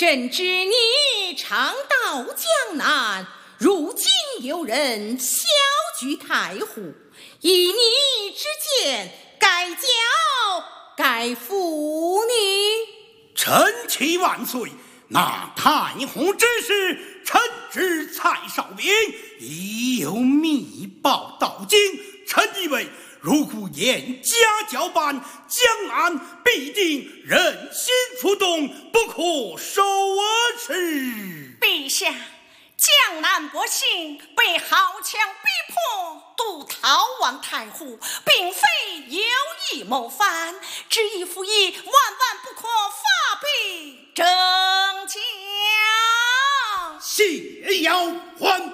朕知你常到江南，如今有人小居太湖，以你之见，该教该服你。 臣启万岁！那太湖之事，臣知蔡少兵已有密报到京，臣以为如果严加教办，江南必定人心浮动，不可收而持。 陛下，江南百姓被豪强逼迫，都逃往太湖，并非有意谋反，只一服役，万万不可发配征剿。 谢要还。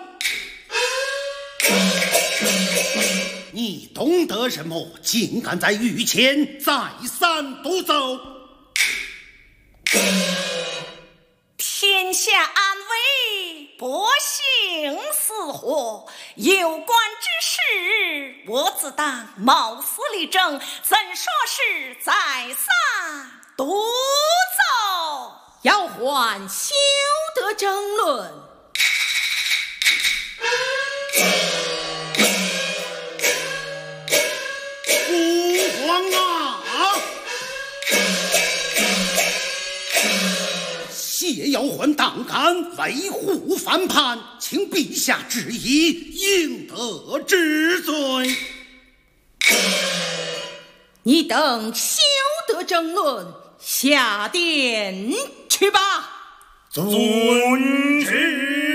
你懂得什么？竟敢在御前再三督奏！ 天下安危，百姓死活，有关之事，我自当冒死力争，怎说是再三督奏？ 要还休得争论。 父皇啊！谢耀桓胆敢为护反叛，请陛下旨意，应得治罪。 你等休得争论，下殿去吧。 遵旨。